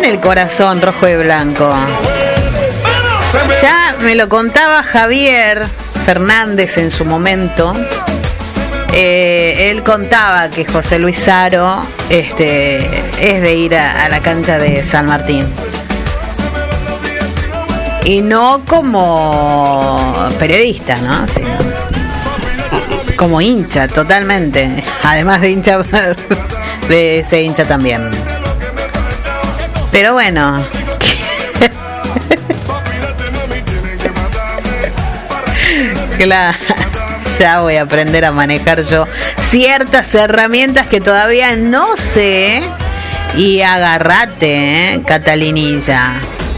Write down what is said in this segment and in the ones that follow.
tiene el corazón rojo y blanco. Ya me lo contaba Javier Fernández en su momento. Él contaba que José Luis Aro es de ir a la cancha de San Martín. Y no como periodista, ¿no? Sino como hincha, totalmente. Además de hincha, de ese hincha también. Pero bueno. Claro, ya voy a aprender a manejar yo ciertas herramientas que todavía no sé. Y agárrate, Catalinilla.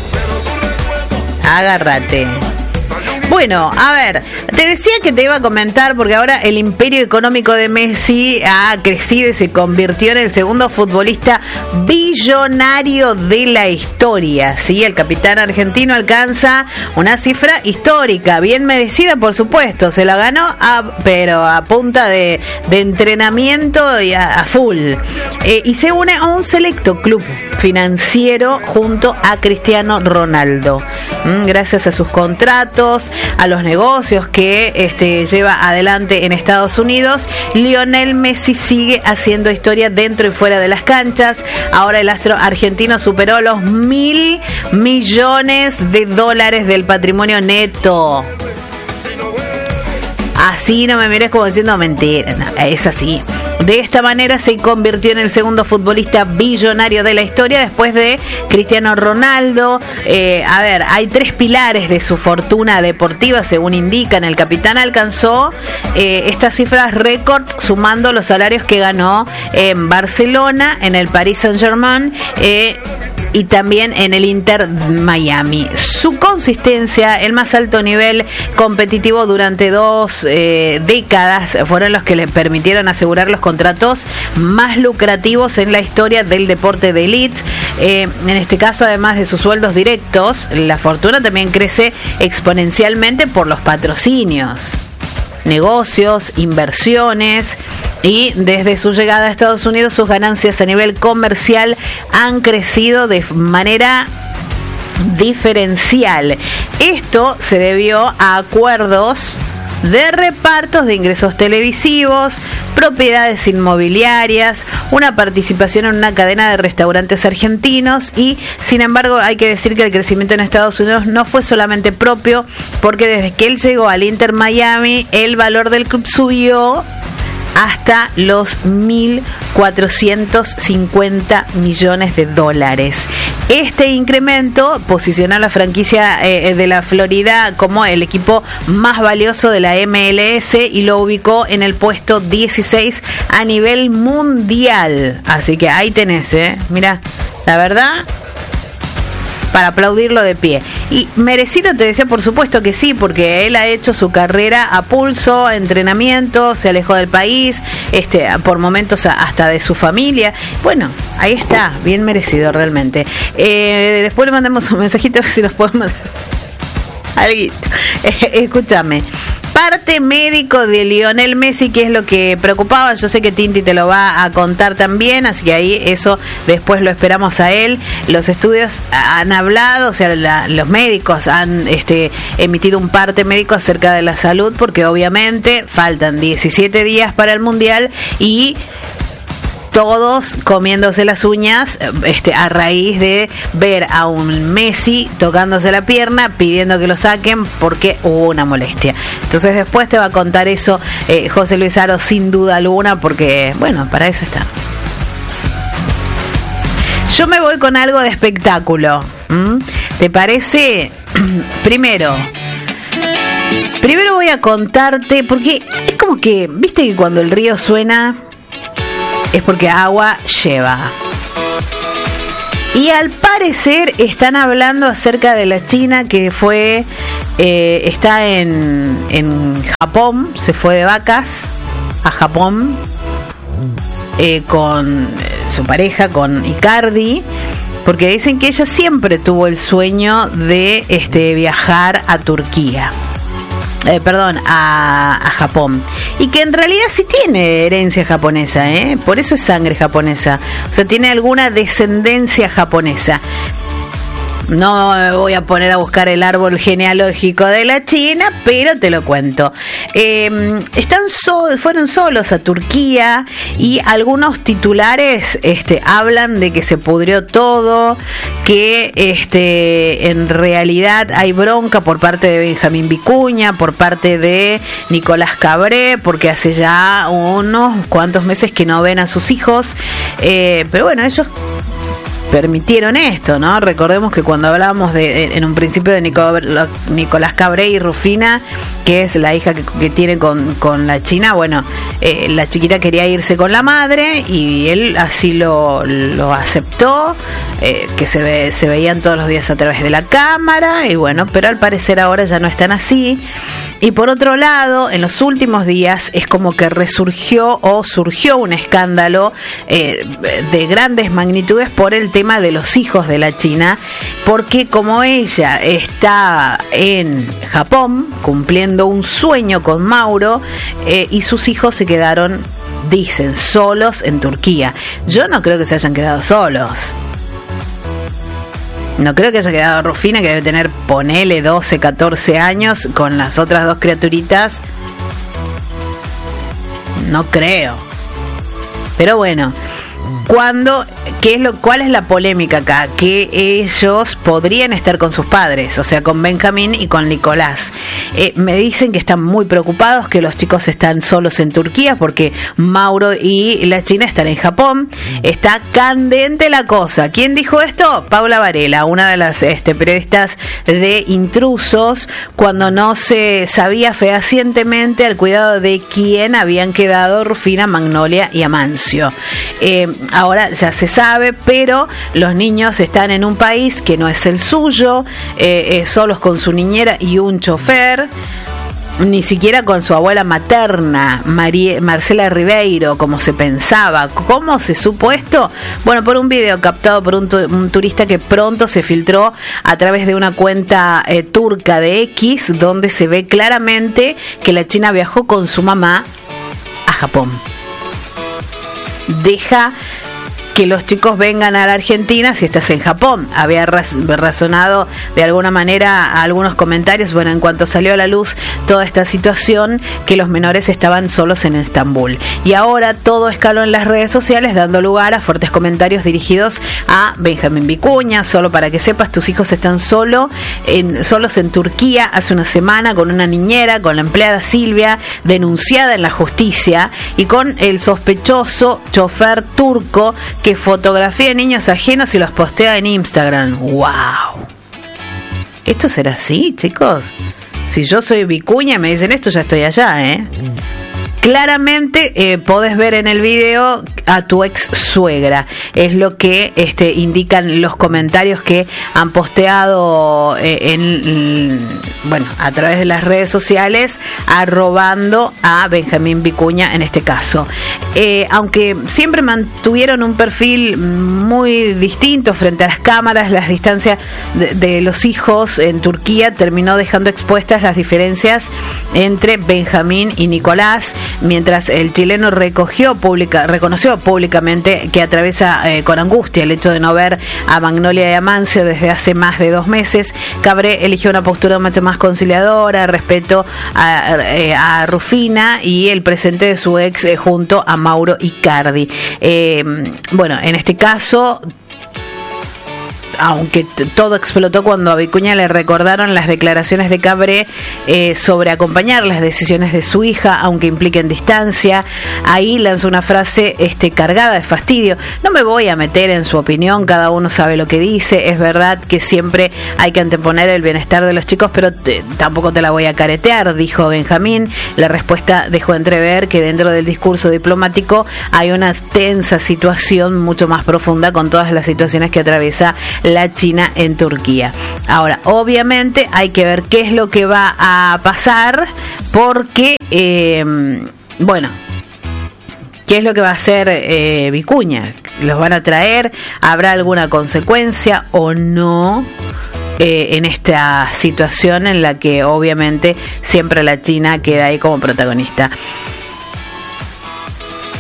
Agárrate. Bueno, a ver, te decía que te iba a comentar porque ahora el imperio económico de Messi ha crecido y se convirtió en el segundo futbolista billonario de la historia. Sí, el capitán argentino alcanza una cifra histórica, bien merecida por supuesto, se la ganó pero a punta de entrenamiento y a full. Y se une a un selecto club financiero junto a Cristiano Ronaldo. Gracias a sus contratos, a los negocios que lleva adelante en Estados Unidos, Lionel Messi sigue haciendo historia dentro y fuera de las canchas. Ahora el astro argentino superó los $1.000 millones del patrimonio neto. Así no me mires como diciendo mentira, no, es así. De esta manera se convirtió en el segundo futbolista billonario de la historia después de Cristiano Ronaldo. Hay 3 pilares de su fortuna deportiva, según indican. El capitán alcanzó estas cifras récords sumando los salarios que ganó en Barcelona, en el Paris Saint-Germain y también en el Inter Miami. Su consistencia, el más alto nivel competitivo durante 2 décadas fueron los que le permitieron asegurar los contratos más lucrativos en la historia del deporte de élite. En este caso, además de sus sueldos directos, la fortuna también crece exponencialmente por los patrocinios, negocios, inversiones. Y desde su llegada a Estados Unidos, sus ganancias a nivel comercial han crecido de manera diferencial. Esto se debió a acuerdos de repartos de ingresos televisivos, propiedades inmobiliarias, una participación en una cadena de restaurantes argentinos y, sin embargo, hay que decir que el crecimiento en Estados Unidos no fue solamente propio, porque desde que él llegó al Inter Miami, el valor del club subió hasta los $1.450 millones. Este incremento posicionó a la franquicia de la Florida como el equipo más valioso de la MLS y lo ubicó en el puesto 16 a nivel mundial. Así que ahí tenés, mira, la verdad, para aplaudirlo de pie. Y merecido, te decía, por supuesto que sí, porque él ha hecho su carrera a pulso, entrenamiento, se alejó del país, por momentos hasta de su familia. Bueno, ahí está, bien merecido realmente. Después le mandamos un mensajito a ver si nos podemos algo. Escúchame. Parte médico de Lionel Messi, que es lo que preocupaba. Yo sé que Tinti te lo va a contar también, así que ahí eso después lo esperamos a él. Los estudios han hablado, o sea, los médicos han emitido un parte médico acerca de la salud, porque obviamente faltan 17 días para el Mundial y todos comiéndose las uñas a raíz de ver a un Messi tocándose la pierna, pidiendo que lo saquen porque hubo una molestia. Entonces después te va a contar eso José Luis Aro, sin duda alguna, porque bueno, para eso está. Yo me voy con algo de espectáculo. ¿Te parece? Primero voy a contarte, porque es como que, viste que cuando el río suena es porque agua lleva. Y al parecer están hablando acerca de la China que fue, está en Japón, se fue de vacas a Japón con su pareja, con Icardi, porque dicen que ella siempre tuvo el sueño de viajar a Turquía. A Japón. y que en realidad sí tiene herencia japonesa, por eso es sangre japonesa, o sea, tiene alguna descendencia japonesa. No me voy a poner a buscar el árbol genealógico de la China, pero te lo cuento. Fueron solos a Turquía y algunos titulares hablan de que se pudrió todo, que en realidad hay bronca por parte de Benjamín Vicuña, por parte de Nicolás Cabré, porque hace ya unos cuantos meses que no ven a sus hijos, pero bueno, ellos permitieron esto, ¿no? Recordemos que cuando hablábamos en un principio de Nicolás Cabré y Rufina, que es la hija que tiene con la China, bueno, la chiquita quería irse con la madre y él así lo aceptó, que se veían todos los días a través de la cámara, y bueno, pero al parecer ahora ya no están así. Y por otro lado, en los últimos días es como que surgió un escándalo de grandes magnitudes por el tema de los hijos de la China, porque como ella está en Japón cumpliendo un sueño con Mauro, y sus hijos se quedaron, dicen, solos en Turquía. Yo no creo que se hayan quedado solos. No creo que haya quedado Rufina, que debe tener, ponele, 12, 14 años, con las otras dos criaturitas. No creo. Pero bueno, ¿cuál es la polémica acá? Que ellos podrían estar con sus padres, o sea, con Benjamín y con Nicolás. Me dicen que están muy preocupados, que los chicos están solos en Turquía porque Mauro y la China están en Japón. Está candente la cosa. ¿Quién dijo esto? Paula Varela, una de las periodistas de Intrusos, cuando no se sabía fehacientemente al cuidado de quién habían quedado Rufina, Magnolia y Amancio. Ahora ya se sabe, pero los niños están en un país que no es el suyo, solos con su niñera y un chofer, ni siquiera con su abuela materna, Marcela Ribeiro, como se pensaba. ¿Cómo se supo esto? Bueno, por un video captado por un turista que pronto se filtró a través de una cuenta turca de X, donde se ve claramente que la China viajó con su mamá a Japón. Deja que los chicos vengan a la Argentina si estás en Japón. Había razonado de alguna manera algunos comentarios, bueno, en cuanto salió a la luz toda esta situación, que los menores estaban solos en Estambul. Y ahora todo escaló en las redes sociales, dando lugar a fuertes comentarios dirigidos a Benjamín Vicuña. Solo para que sepas, tus hijos están solos en Turquía hace una semana, con una niñera, con la empleada Silvia, denunciada en la justicia, y con el sospechoso chofer turco que fotografía niños ajenos y los postea en Instagram. ¡Wow! ¿Esto será así, chicos? Si yo soy Vicuña y me dicen esto, ya estoy allá, Claramente podés ver en el video a tu ex suegra. Es lo que indican los comentarios que han posteado a través de las redes sociales, arrobando a Benjamín Vicuña en este caso. Aunque siempre mantuvieron un perfil muy distinto frente a las cámaras, las distancias de los hijos en Turquía terminó dejando expuestas las diferencias entre Benjamín y Nicolás, mientras el chileno reconoció públicamente que atraviesa con angustia el hecho de no ver a Magnolia y Amancio desde hace más de 2 meses. Cabré eligió una postura mucho más conciliadora, respeto a Rufina y el presente de su ex junto a Mauro Icardi. En este caso, aunque todo explotó cuando a Vicuña le recordaron las declaraciones de Cabré sobre acompañar las decisiones de su hija, aunque impliquen distancia. Ahí lanzó una frase cargada de fastidio. No me voy a meter en su opinión, cada uno sabe lo que dice. Es verdad que siempre hay que anteponer el bienestar de los chicos, pero tampoco te la voy a caretear, dijo Benjamín. La respuesta dejó entrever que dentro del discurso diplomático hay una tensa situación mucho más profunda con todas las situaciones que atraviesa la China en Turquía. Ahora, obviamente hay que ver qué es lo que va a pasar, porque ¿qué es lo que va a hacer Vicuña? ¿Los van a traer? ¿Habrá alguna consecuencia o no en esta situación en la que obviamente siempre la China queda ahí como protagonista?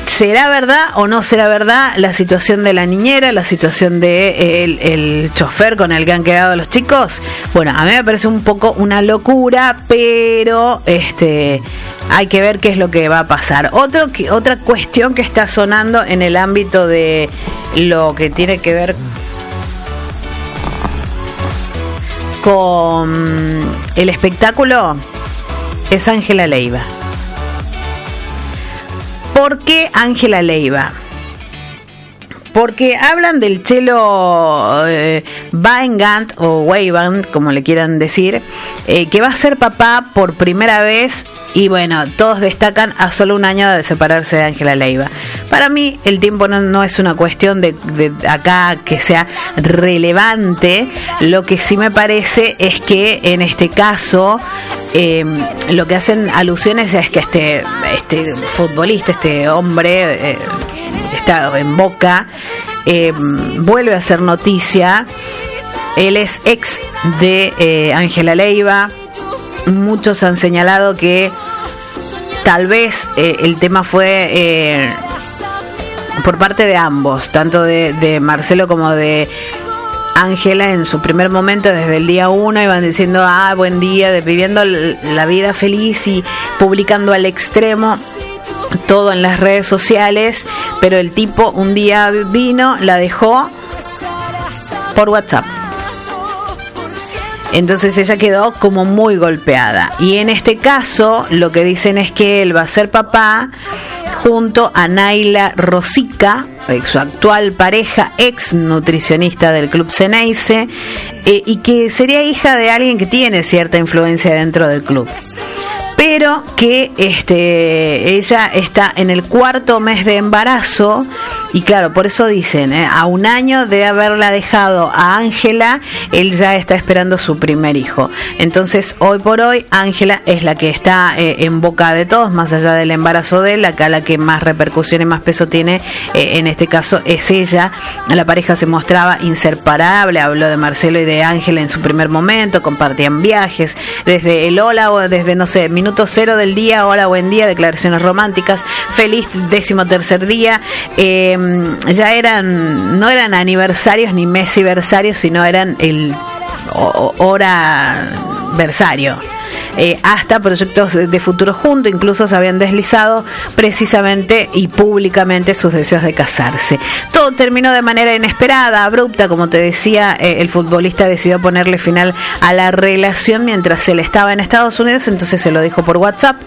¿Será verdad o no será verdad la situación de la niñera, la situación de el chofer con el que han quedado los chicos? Bueno, a mí me parece un poco una locura, pero hay que ver qué es lo que va a pasar. Otra cuestión que está sonando en el ámbito de lo que tiene que ver con el espectáculo es Ángela Leiva. ¿Por qué Ángela Leiva? Porque hablan del Chelo Weigand o Weigand, como le quieran decir, que va a ser papá por primera vez. Y bueno, todos destacan a solo un año de separarse de Ángela Leiva. Para mí el tiempo no es una cuestión de acá que sea relevante. Lo que sí me parece es que en este caso lo que hacen alusiones es que este futbolista, este hombre está en Boca, vuelve a hacer noticia. Él es ex de Ángela Leiva. Muchos han señalado que tal vez el tema fue por parte de ambos, tanto de Marcelo como de Ángela. En su primer momento, desde el día 1, iban diciendo buen día, viviendo la vida feliz y publicando al extremo todo en las redes sociales, pero el tipo un día vino, la dejó por WhatsApp. Entonces ella quedó como muy golpeada. Y en este caso lo que dicen es que él va a ser papá junto a Naila Rosica, su actual pareja, ex nutricionista del Club Ceneice, y que sería hija de alguien que tiene cierta influencia dentro del club. Pero que ella está en el 4º mes de embarazo. Y claro, por eso dicen, a un año de haberla dejado a Ángela, él ya está esperando su primer hijo. Entonces, hoy por hoy, Ángela es la que está en boca de todos, más allá del embarazo de él. Acá la que más repercusión y más peso tiene, en este caso, es ella. La pareja se mostraba inseparable, habló de Marcelo y de Ángela en su primer momento, compartían viajes, desde el hola, o desde, no sé, minuto 0 del día, hola, buen día, declaraciones románticas, feliz 13º día. Ya no eran aniversarios ni mesiversarios, sino eran el hora versario. Hasta proyectos de futuro juntos, incluso se habían deslizado precisamente y públicamente sus deseos de casarse. Todo terminó de manera inesperada, abrupta, como te decía. El futbolista decidió ponerle final a la relación mientras él estaba en Estados Unidos, entonces se lo dijo por WhatsApp.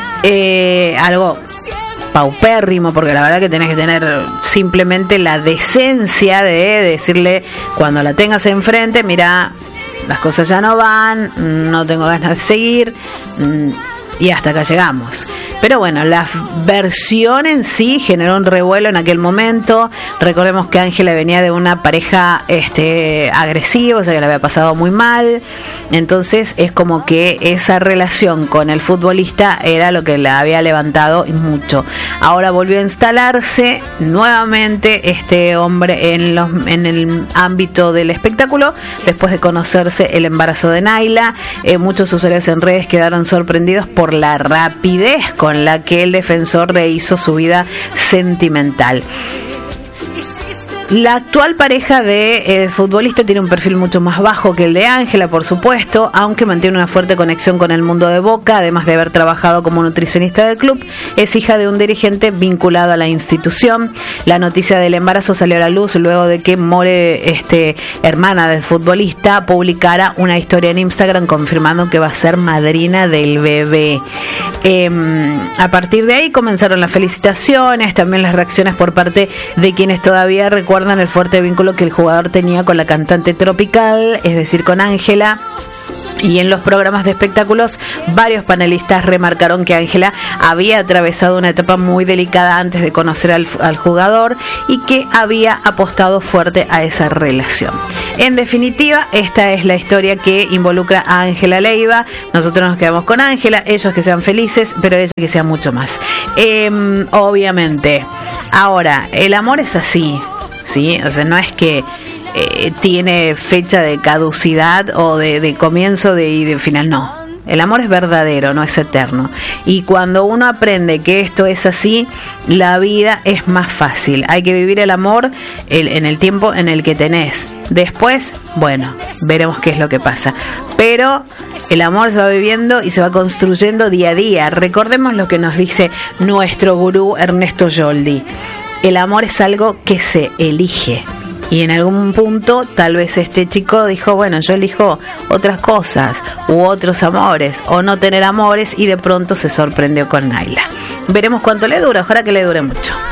Algo paupérrimo, porque la verdad que tenés que tener simplemente la decencia de decirle cuando la tengas enfrente: mira, las cosas ya no van, no tengo ganas de seguir, y hasta acá llegamos. Pero bueno, la versión en sí generó un revuelo en aquel momento. Recordemos que Ángela venía de una pareja agresiva, o sea que la había pasado muy mal. Entonces es como que esa relación con el futbolista era lo que la había levantado mucho. Ahora volvió a instalarse nuevamente este hombre en el ámbito del espectáculo, después de conocerse el embarazo de Naila. Muchos usuarios en redes quedaron sorprendidos por la rapidez con la que el defensor rehizo su vida sentimental. La actual pareja del futbolista tiene un perfil mucho más bajo que el de Ángela, por supuesto, aunque mantiene una fuerte conexión con el mundo de Boca, además de haber trabajado como nutricionista del club. Es hija de un dirigente vinculado a la institución. La noticia del embarazo salió a la luz luego de que More, hermana del futbolista, publicara una historia en Instagram confirmando que va a ser madrina del bebé. A partir de ahí comenzaron las felicitaciones, también las reacciones por parte de quienes todavía recuerdan el fuerte vínculo que el jugador tenía con la cantante tropical, es decir, con Ángela. Y en los programas de espectáculos, varios panelistas remarcaron que Ángela había atravesado una etapa muy delicada antes de conocer al jugador y que había apostado fuerte a esa relación. En definitiva, esta es la historia que involucra a Ángela Leiva. Nosotros nos quedamos con Ángela, ellos que sean felices, pero ella que sea mucho más. Obviamente. Ahora, el amor es así, ¿sí? O sea, no es que tiene fecha de caducidad o de comienzo y de final, no. El amor es verdadero, no es eterno. Y cuando uno aprende que esto es así, la vida es más fácil. Hay que vivir el amor en el tiempo en el que tenés. Después, bueno, veremos qué es lo que pasa. Pero el amor se va viviendo y se va construyendo día a día. Recordemos lo que nos dice nuestro gurú Ernesto Yoldi. El amor es algo que se elige. Y en algún punto, tal vez este chico dijo, bueno, yo elijo otras cosas, u otros amores, o no tener amores, y de pronto se sorprendió con Naila. Veremos cuánto le dura, ojalá que le dure mucho.